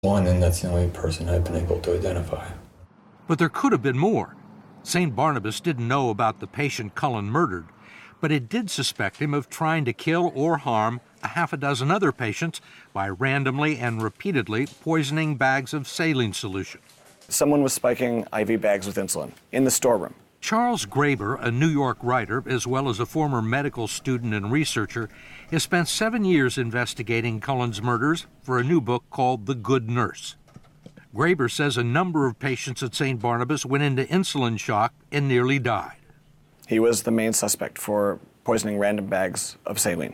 One, and that's the only person I've been able to identify. But there could have been more. St. Barnabas didn't know about the patient Cullen murdered, but it did suspect him of trying to kill or harm a half a dozen other patients by randomly and repeatedly poisoning bags of saline solution. Someone was spiking IV bags with insulin in the storeroom. Charles Graeber, a New York writer, as well as a former medical student and researcher, has spent 7 years investigating Cullen's murders for a new book called The Good Nurse. Graeber says a number of patients at St. Barnabas went into insulin shock and nearly died. He was the main suspect for poisoning random bags of saline.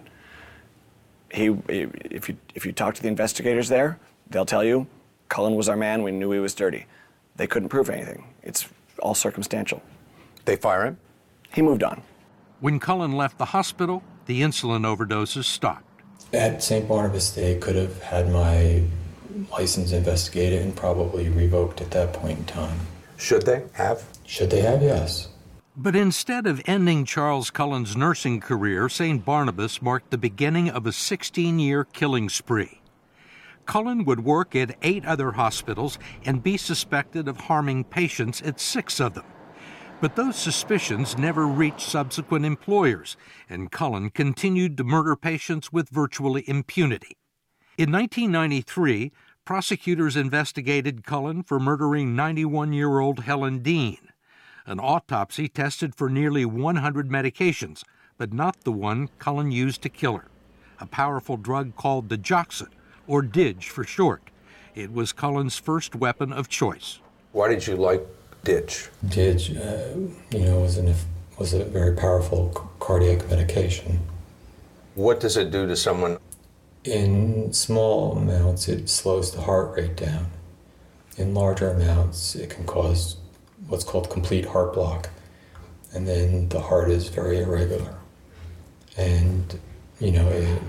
If you talk to the investigators there, they'll tell you, Cullen was our man, we knew he was dirty. They couldn't prove anything. It's all circumstantial. They fire him? He moved on. When Cullen left the hospital, the insulin overdoses stopped. At St. Barnabas, they could have had my license investigated and probably revoked at that point in time. Should they have? Should they have? Yes. But instead of ending Charles Cullen's nursing career, St. Barnabas marked the beginning of a 16-year killing spree. Cullen would work at 8 other hospitals and be suspected of harming patients at 6 of them. But those suspicions never reached subsequent employers, and Cullen continued to murder patients with virtually impunity. In 1993, prosecutors investigated Cullen for murdering 91-year-old Helen Dean. An autopsy tested for nearly 100 medications, but not the one Cullen used to kill her, a powerful drug called digoxin, or DIG for short. It was Cullen's first weapon of choice. Why did you like DIG? DIG, was a very powerful cardiac medication. What does it do to someone? In small amounts, it slows the heart rate down. In larger amounts, it can cause what's called complete heart block. And then the heart is very irregular. And, it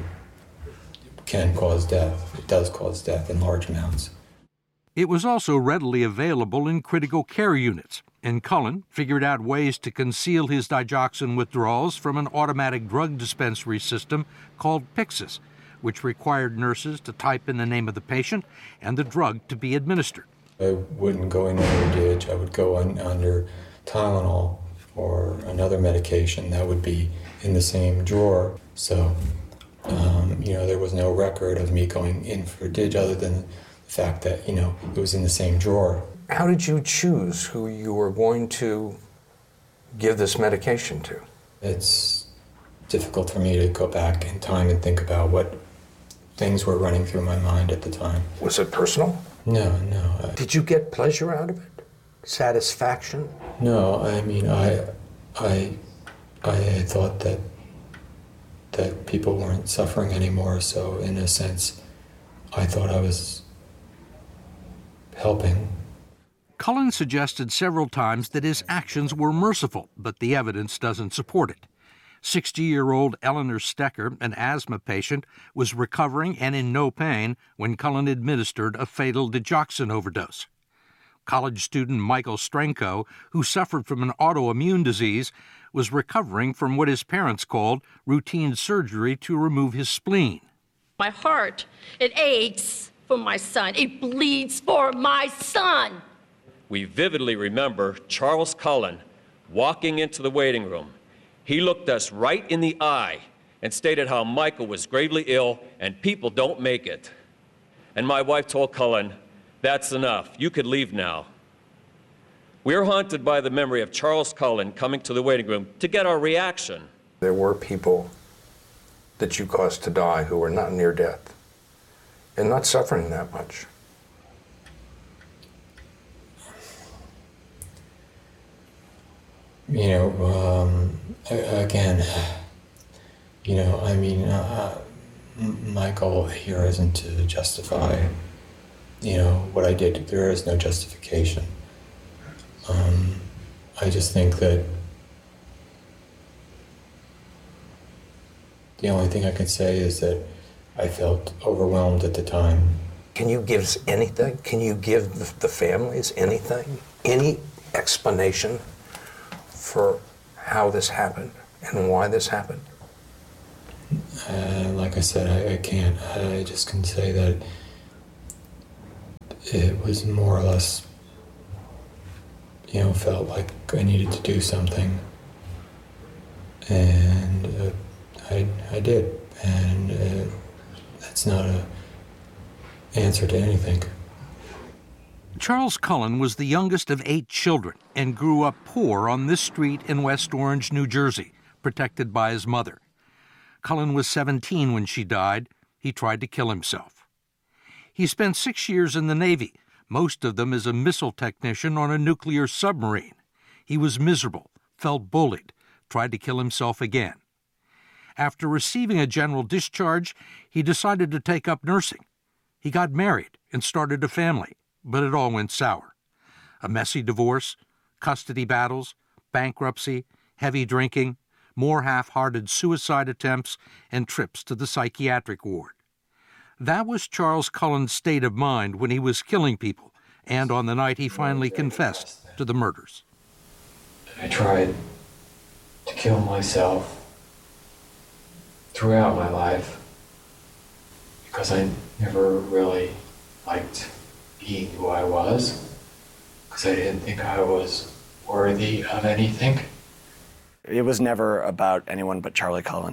can cause death. It does cause death in large amounts. It was also readily available in critical care units, and Cullen figured out ways to conceal his digoxin withdrawals from an automatic drug dispensary system called Pyxis, which required nurses to type in the name of the patient and the drug to be administered. I wouldn't go in under DIG. I would go under Tylenol or another medication that would be in the same drawer. So, there was no record of me going in for DIG other than the fact that, it was in the same drawer. How did you choose who you were going to give this medication to? It's difficult for me to go back in time and think about what things were running through my mind at the time. Was it personal? No. Did you get pleasure out of it? Satisfaction? No, I thought that people weren't suffering anymore, so in a sense, I thought I was helping. Cullen suggested several times that his actions were merciful, but the evidence doesn't support it. 60-year-old Eleanor Stecker, an asthma patient, was recovering and in no pain when Cullen administered a fatal digoxin overdose. College student Michael Strenko, who suffered from an autoimmune disease, was recovering from what his parents called routine surgery to remove his spleen. My heart, it aches for my son. It bleeds for my son. We vividly remember Charles Cullen walking into the waiting room. He looked us right in the eye and stated how Michael was gravely ill and people don't make it. And my wife told Cullen, "That's enough. You could leave now." We're haunted by the memory of Charles Cullen coming to the waiting room to get our reaction. There were people that you caused to die who were not near death and not suffering that much. My goal here isn't to justify, what I did. There is no justification. I just think that the only thing I can say is that I felt overwhelmed at the time. Can you give us anything? Can you give the families anything? Any explanation for how this happened and why this happened? Like I said, I can't. I just can say that it was more or less, felt like I needed to do something. And I did. And that's not an answer to anything. Charles Cullen was the youngest of 8 children and grew up poor on this street in West Orange, New Jersey, protected by his mother. Cullen was 17 when she died. He tried to kill himself. He spent 6 years in the Navy, most of them as a missile technician on a nuclear submarine. He was miserable, felt bullied, tried to kill himself again. After receiving a general discharge, he decided to take up nursing. He got married and started a family, but it all went sour. A messy divorce, custody battles, bankruptcy, heavy drinking, more half-hearted suicide attempts, and trips to the psychiatric ward. That was Charles Cullen's state of mind when he was killing people, and on the night he finally confessed to the murders. I tried to kill myself throughout my life because I never really liked being who I was, because I didn't think I was worthy of anything. It was never about anyone but Charlie Cullen.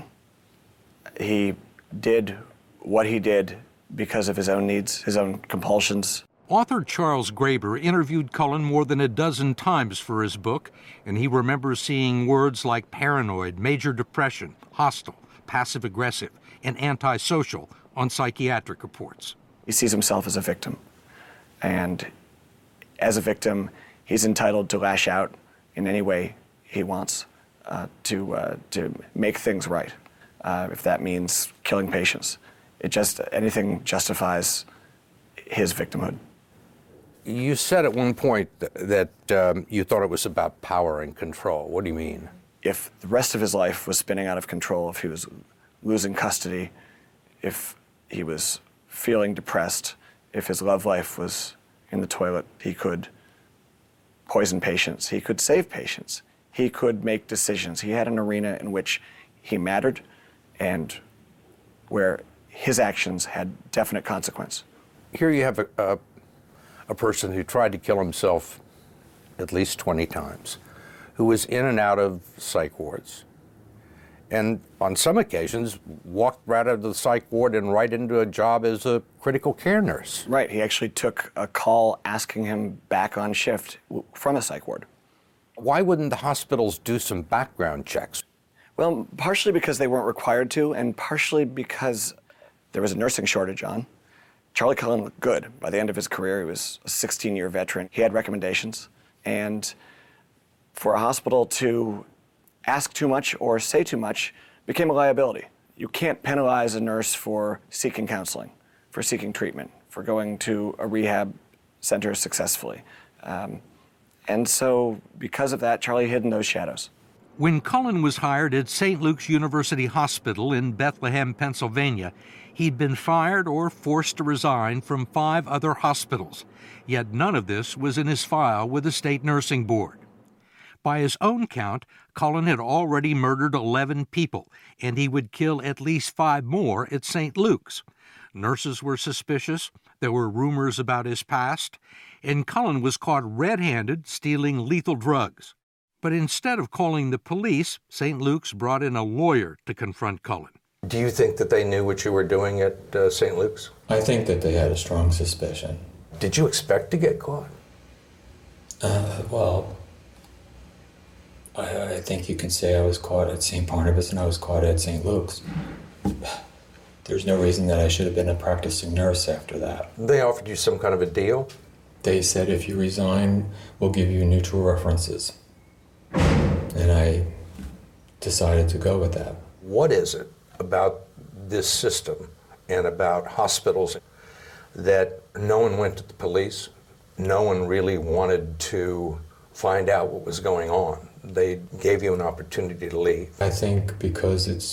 He did what he did because of his own needs, his own compulsions. Author Charles Graeber interviewed Cullen more than a dozen times for his book, and he remembers seeing words like paranoid, major depression, hostile, passive-aggressive, and antisocial on psychiatric reports. He sees himself as a victim, and as a victim, he's entitled to lash out in any way he wants to make things right, if that means killing patients. Anything justifies his victimhood. You said at one point that you thought it was about power and control. What do you mean? If the rest of his life was spinning out of control, if he was losing custody, if he was feeling depressed, if his love life was in the toilet, he could poison patients, he could save patients, he could make decisions. He had an arena in which he mattered and where his actions had definite consequence. Here you have a person who tried to kill himself at least 20 times, who was in and out of psych wards, and on some occasions walked right out of the psych ward and right into a job as a critical care nurse. Right, he actually took a call asking him back on shift from a psych ward. Why wouldn't the hospitals do some background checks? Well, partially because they weren't required to, and partially because there was a nursing shortage on. Charlie Cullen looked good. By the end of his career, he was a 16-year veteran. He had recommendations, and for a hospital to ask too much or say too much became a liability. You can't penalize a nurse for seeking counseling, for seeking treatment, for going to a rehab center successfully. And so, because of that, Charlie hid in those shadows. When Cullen was hired at St. Luke's University Hospital in Bethlehem, Pennsylvania, he'd been fired or forced to resign from 5 other hospitals, yet none of this was in his file with the state nursing board. By his own count, Cullen had already murdered 11 people, and he would kill at least 5 more at St. Luke's. Nurses were suspicious, there were rumors about his past, and Cullen was caught red-handed stealing lethal drugs. But instead of calling the police, St. Luke's brought in a lawyer to confront Cullen. Do you think that they knew what you were doing at St. Luke's? I think that they had a strong suspicion. Did you expect to get caught? Well, I think you can say I was caught at St. Barnabas and I was caught at St. Luke's. There's no reason that I should have been a practicing nurse after that. They offered you some kind of a deal? They said, if you resign, we'll give you neutral references. And I decided to go with that. What is it about this system and about hospitals that no one went to the police, no one really wanted to find out what was going on? They gave you an opportunity to leave. I think because it's